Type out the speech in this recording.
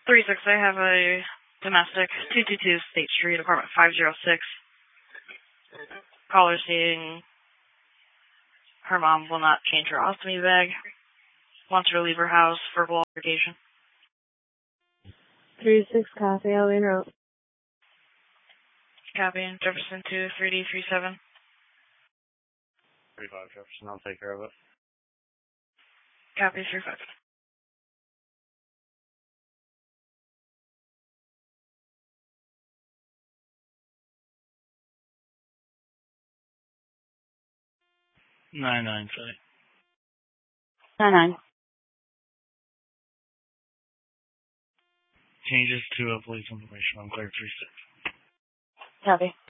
3-6, I have a domestic, 222 State Street, apartment 506. Caller saying her mom will not change her ostomy bag. Wants her to leave her house for verbal altercation. 3-6, copy, I'll be route. Copy, Jefferson 2, 3D37. 35 Jefferson, I'll take care of it. Copy, 35. Nine say. 9-9. Changes to police information on clear 3-6. Copy.